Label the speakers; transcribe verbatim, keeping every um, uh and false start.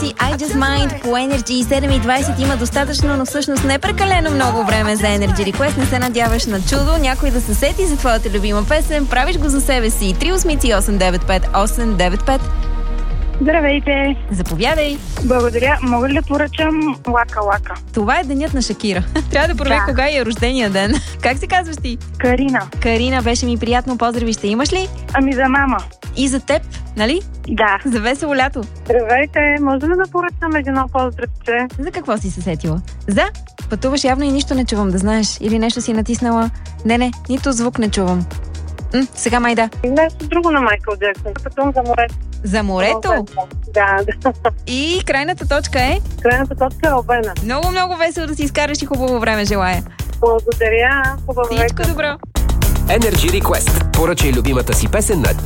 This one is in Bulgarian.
Speaker 1: I Just Mind по Energy. седем и двайсет има достатъчно, но всъщност не прекалено много време за Energy Request. Не се надяваш на чудо някой да се сети за твоята любима песен. Правиш го за себе си. три осмици осем девет пет осем девет пет.
Speaker 2: Здравейте!
Speaker 1: Заповядай!
Speaker 2: Благодаря. Мога ли да поръчам Лака Лака?
Speaker 1: Това е денят на Шакира. Трябва да проверя
Speaker 2: Да.
Speaker 1: кога е рождения ден. Как се казваш ти?
Speaker 2: Карина.
Speaker 1: Карина, беше ми приятно. Поздрави, ще имаш ли?
Speaker 2: Ами за мама.
Speaker 1: И за теб, нали?
Speaker 2: Да.
Speaker 1: За весело лято.
Speaker 2: Здравейте! Може ли да поръчам едно поздравче?
Speaker 1: За какво си се сетила? За? Пътуваш явно и нищо не чувам, да знаеш. Или нещо си натиснала. Не, не, нито звук не чувам. М, сега май да.
Speaker 2: Нещо друго на Майкъл Джексън. Пътувам за морето.
Speaker 1: За морето?
Speaker 2: Да, да.
Speaker 1: И крайната точка е?
Speaker 2: Крайната точка е Албена.
Speaker 1: Много, много весело да си изкараш и хубаво време желая.
Speaker 2: Благодаря. Хубаво вечер.
Speaker 1: Всичко добро.
Speaker 3: Energy Request. Поръчай любимата си песен на